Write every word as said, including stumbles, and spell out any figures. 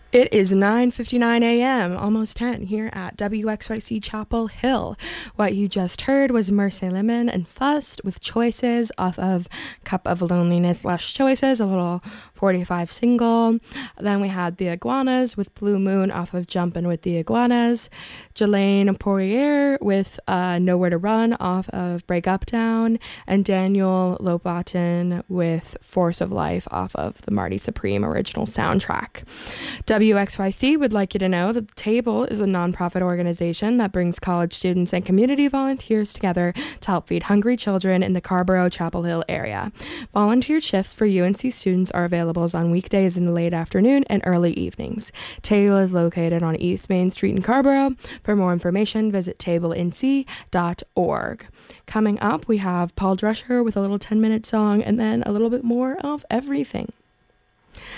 It is nine fifty-nine a m, almost ten, here at W X Y C Chapel Hill. What you just heard was Mercy Lemon and Fust with Choices off of Cup of Loneliness slash Choices, a little forty-five single. Then we had the Iguanas with Blue Moon off of Jumpin' with the Iguanas. Jelaine Poirier with uh, Nowhere to Run off of Break Up Down. And Daniel Lopatin with Force of Life off of the Marty Supreme original soundtrack. W X Y C would like you to know that The Table is a nonprofit organization that brings college students and community volunteers together to help feed hungry children in the Carrboro Chapel Hill area. Volunteer shifts for U N C students are available on weekdays in the late afternoon and early evenings. Table is located on East Main Street in Carrboro. For more information, visit table n c dot org. Coming up, we have Paul Drescher with a little ten-minute song and then a little bit more of everything.